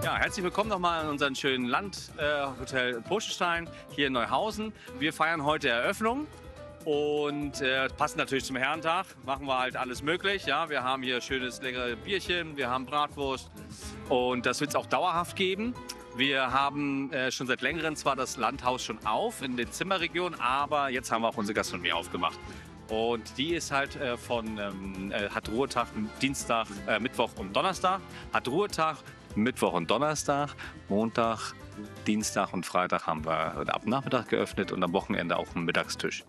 Ja, herzlich willkommen nochmal in unserem schönen Landhotel Burschenstein hier in Neuhausen. Wir feiern heute Eröffnung und passend natürlich zum Herrentag machen wir halt alles möglich. Ja, wir haben hier schönes leckere Bierchen, wir haben Bratwurst und das wird es auch dauerhaft geben. Wir haben schon seit längerem zwar das Landhaus schon auf in den Zimmerregionen, aber jetzt haben wir auch unsere Gastronomie aufgemacht. Und die ist halt hat Ruhetag Dienstag, Mittwoch und Donnerstag, hat Ruhetag Mittwoch und Donnerstag, Montag, Dienstag und Freitag haben wir ab Nachmittag geöffnet und am Wochenende auch einen Mittagstisch.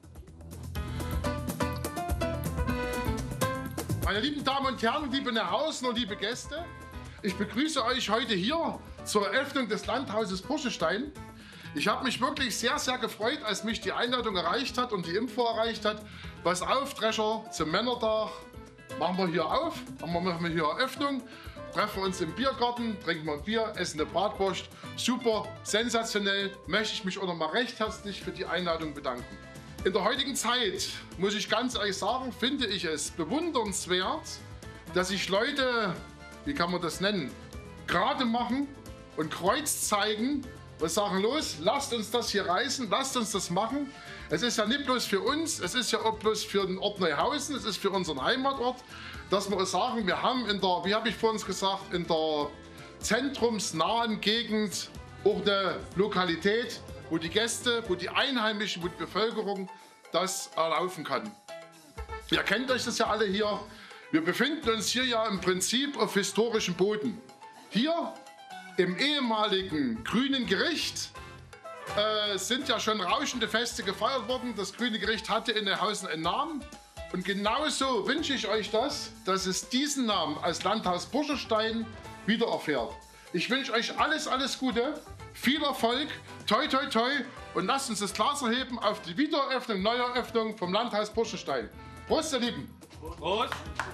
Meine lieben Damen und Herren, liebe Neuhausen und liebe Gäste, ich begrüße euch heute hier zur Eröffnung des Landhauses Burschenstein. Ich habe mich wirklich sehr, sehr gefreut, als mich die Einladung erreicht hat und die Info erreicht hat. Pass auf, Drescher, zum Männertag machen wir hier auf, machen wir hier Eröffnung, treffen uns im Biergarten, trinken wir ein Bier, essen eine Bratwurst. Super, sensationell, möchte ich mich auch noch mal recht herzlich für die Einladung bedanken. In der heutigen Zeit, muss ich ganz ehrlich sagen, finde ich es bewundernswert, dass sich Leute, wie kann man das nennen, gerade machen und Kreuz zeigen und sagen, los, lasst uns das hier reißen, lasst uns das machen. Es ist ja nicht bloß für uns, es ist ja auch bloß für den Ort Neuhausen, es ist für unseren Heimatort, dass wir auch sagen, wir haben in der, wie habe ich vorhin gesagt, in der zentrumsnahen Gegend auch eine Lokalität, wo die Gäste, wo die Einheimischen, wo die Bevölkerung das erlaufen kann. Ihr kennt euch das ja alle hier. Wir befinden uns hier ja im Prinzip auf historischem Boden. Hier im ehemaligen Grünen Gericht sind ja schon rauschende Feste gefeiert worden. Das Grüne Gericht hatte in Neuhausen einen Namen. Und genauso wünsche ich euch das, dass es diesen Namen als Landhaus Burschenstein wieder erfährt. Ich wünsche euch alles, alles Gute, viel Erfolg, toi, toi, toi und lasst uns das Glas erheben auf die Wiedereröffnung, Neueröffnung vom Landhaus Burschenstein. Prost, ihr Lieben! Prost!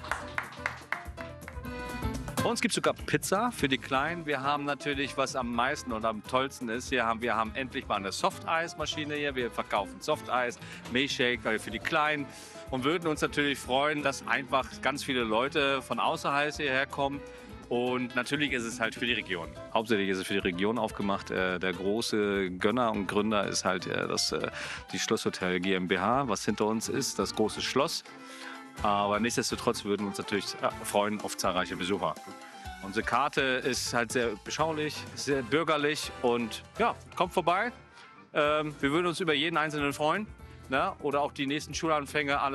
Bei uns gibt es sogar Pizza für die Kleinen. Wir haben natürlich, was am meisten und am tollsten ist, wir haben endlich mal eine Softeismaschine hier. Wir verkaufen Softeis, Milchshake für die Kleinen und würden uns natürlich freuen, dass einfach ganz viele Leute von außerhalb hierher kommen. Und natürlich ist es halt für die Region. Hauptsächlich ist es für die Region aufgemacht. Der große Gönner und Gründer ist halt die Schlosshotel GmbH, was hinter uns ist, das große Schloss. Aber nichtsdestotrotz würden wir uns natürlich freuen auf zahlreiche Besucher. Unsere Karte ist halt sehr beschaulich, sehr bürgerlich und ja, kommt vorbei. Wir würden uns über jeden Einzelnen freuen, ne? Oder auch die nächsten Schulanfänger.